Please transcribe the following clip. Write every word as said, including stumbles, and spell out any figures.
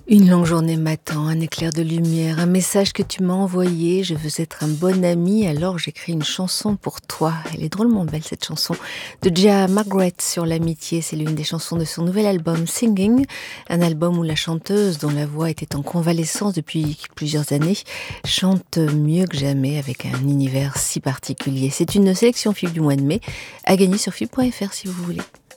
Une longue journée m'attend, un éclair de lumière, un message que tu m'as envoyé. Je veux être un bon ami, alors j'écris une chanson pour toi. Elle est drôlement belle, cette chanson de Gia Margaret sur l'amitié. C'est l'une des chansons de son nouvel album Singing, un album où la chanteuse, dont la voix était en convalescence depuis plusieurs années, chante mieux que jamais avec un univers si particulier. C'est une sélection F I B du mois de mai, à gagner sur F I B point F R si vous voulez.